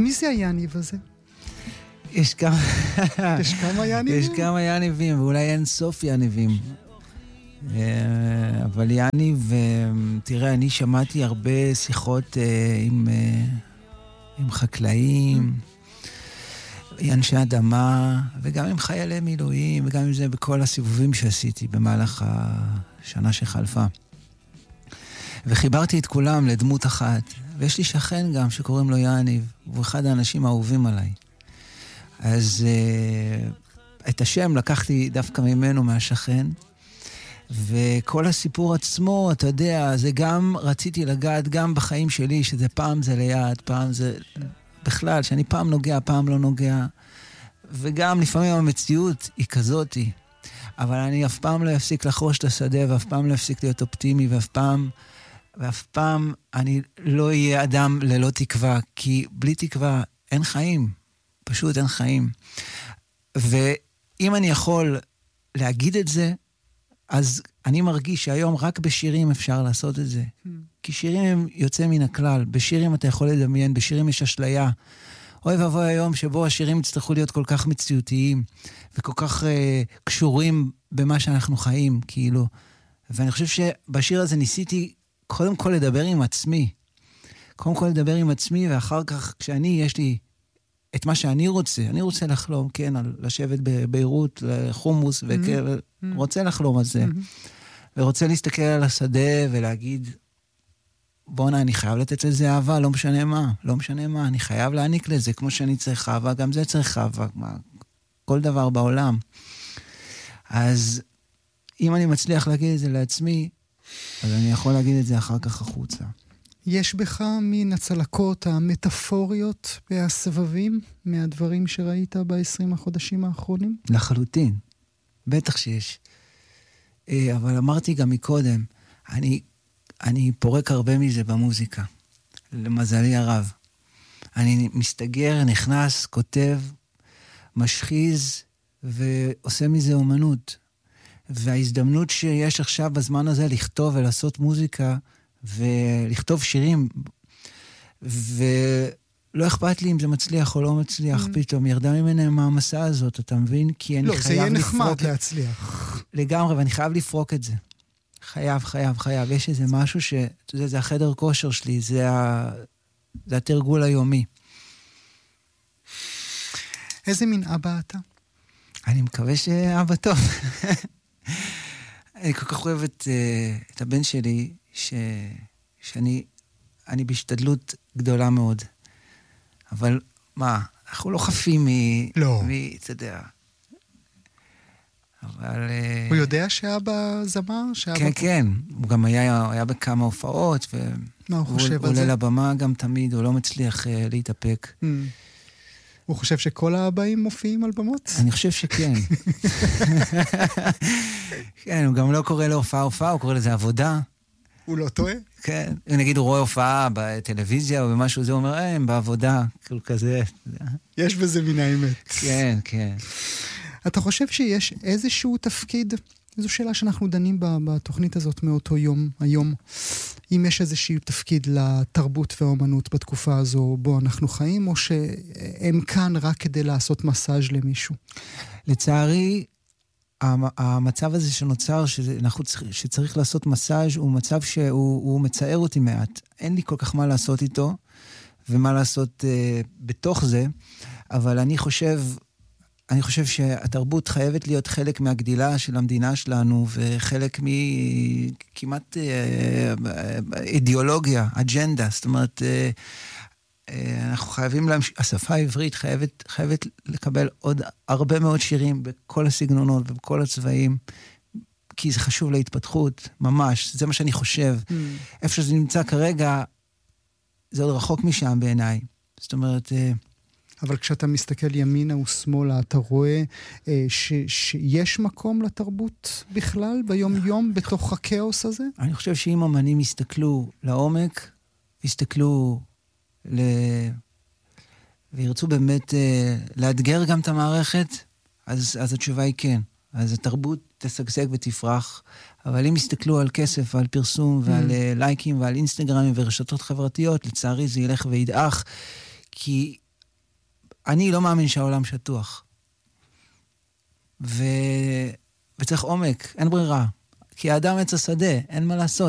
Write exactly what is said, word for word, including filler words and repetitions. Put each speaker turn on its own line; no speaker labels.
מי זה היניב הזה?
יש כמה...
יש כמה יניבים?
יש כמה יניבים, ואולי אין סוף יניבים. אבל יניב, תראה, אני שמעתי הרבה שיחות עם, עם חקלאים, אנשי אדמה, וגם עם חיילי מילואים, וגם עם זה בכל הסיבובים שעשיתי במהלך השנה שחלפה. וחיברתי את כולם לדמות אחת, ויש לי שכן גם שקוראים לו יניב, והוא אחד האנשים האהובים עליי. אז uh, את השם לקחתי דווקא ממנו, מהשכן, וכל הסיפור עצמו, אתה יודע, זה גם רציתי לגעת גם בחיים שלי, שזה פעם זה ליד, פעם זה בכלל, שאני פעם נוגע, פעם לא נוגע, וגם לפעמים המציאות היא כזאתי, אבל אני אף פעם לא אפסיק לחרוש את השדה, ואף פעם לא אפסיק להיות אופטימי, ואף פעם, ואף פעם אני לא אהיה אדם ללא תקווה, כי בלי תקווה אין חיים, פשוט אין חיים. ואם אני יכול להגיד את זה, אז אני מרגיש שהיום רק בשירים אפשר לעשות את זה. Hmm. כי שירים הם יוצא מן הכלל. בשירים אתה יכול לדמיין, בשירים יש אשליה. אוי ואבוי היום שבו השירים יצטרכו להיות כל כך מציאותיים, וכל כך uh, קשורים במה שאנחנו חיים, כאילו. ואני חושב שבשיר הזה ניסיתי קודם כל לדבר עם עצמי. קודם כל לדבר עם עצמי, ואחר כך כשאני, יש לי את מה שאני רוצה. אני רוצה לחלום, כן, על לשבת בביירות, לחומוס, וכן, mm-hmm. רוצה לחלום על זה. Mm-hmm. ורוצה להסתכל על השדה ולהגיד, בונה, אני חייב לתת לזה אהבה, לא משנה מה, לא משנה מה, אני חייב להעניק לזה, כמו שאני צריך אהבה, גם זה צריך אהבה, מה, כל דבר בעולם. אז אם אני מצליח להגיד את זה לעצמי, אז אני יכול להגיד את זה אחר כך החוצה.
יש בך מן הצלקות המטאפוריות והסבבים מהדברים שראית ב-עשרים החודשים האחרונים?
לחלוטין. בטח שיש. אבל אמרתי גם מקודם, אני, אני פורק הרבה מזה במוזיקה. למזלי הרב. אני מסתגר, נכנס, כותב, משחיז ועושה מזה אומנות. וההזדמנות שיש עכשיו בזמן הזה לכתוב ולעשות מוזיקה, ולכתוב שירים, ולא אכפת לי אם זה מצליח או לא מצליח, mm. פתאום ירדה ממנה מהמסע הזאת, אתה מבין? כי אני
לא,
חייב
זה יהיה
לפרוק...
נחמד להצליח.
לגמרי, ואני חייב לפרוק את זה. חייב, חייב, חייב. יש איזה משהו ש... זה, זה החדר כושר שלי, זה, ה... זה התרגול היומי.
איזה מין אבא אתה?
אני מקווה שאבא טוב. אני כל כך אוהב את, uh, את הבן שלי, ש... שאני אני בהשתדלות גדולה מאוד. אבל מה, אנחנו לא חפים מ...
לא.
מ... אתה יודע. אבל...
הוא יודע שאבא זמר? שאבא
כן,
פה...
כן. הוא גם היה, היה בכמה הופעות, ו...
מה הוא חושב
הוא
על זה?
עולה לבמה גם תמיד, הוא לא מצליח uh, להתאפק.
Mm. הוא חושב שכל האבאים מופיעים על במות?
אני חושב שכן. כן, הוא גם לא קורא להופעה הופעה, הוא קורא לזה עבודה.
הוא לא טועה?
כן. נגיד הוא רואה הופעה בטלוויזיה או במשהו, זה אומר, אה, הם בעבודה, כאילו כזה.
יש בזה מן האמת.
כן, כן.
אתה חושב שיש איזשהו תפקיד, זו שאלה שאנחנו דנים בה בתוכנית הזאת מאותו יום, היום, אם יש איזשהו תפקיד לתרבות והאומנות בתקופה הזו בו אנחנו חיים, או שהם כאן רק כדי לעשות מסאז' למישהו?
לצערי, המצב הזה שנוצר, שאנחנו, שצריך לעשות מסאז' הוא מצב שהוא מצער אותי מעט. אין לי כל כך מה לעשות איתו, ומה לעשות uh, בתוך זה, אבל אני חושב... אני חושב שהתרבות חייבת להיות חלק מהגדילה של המדינה שלנו, וחלק מכמעט אידיאולוגיה, אג'נדה. זאת אומרת, אנחנו חייבים להמשיך, השפה העברית חייבת, חייבת לקבל עוד הרבה מאוד שירים בכל הסגנונות ובכל הצבעים, כי זה חשוב להתפתחות, ממש. זה מה שאני חושב. Mm. איפה שזה נמצא כרגע, זה עוד רחוק משם בעיניי. זאת אומרת...
אבל כשאתה מסתכל ימינה ושמאלה, אתה רואה אה, ש, שיש מקום לתרבות בכלל, ביום-יום, בתוך הכאוס הזה?
אני חושב שאם אמנים יסתכלו לעומק, יסתכלו ל... וירצו באמת אה, לאתגר גם את המערכת, אז, אז התשובה היא כן. אז התרבות תשגשג ותפרח, אבל אם יסתכלו על כסף ועל פרסום ועל mm. לייקים ועל אינסטגרמים ורשתות חברתיות, לצערי זה ילך וידעך, כי... אני לא מאמין שהעולם שטוח. ו... וצריך עומק, אין ברירה. כי האדם עץ השדה, אין מה לעשות.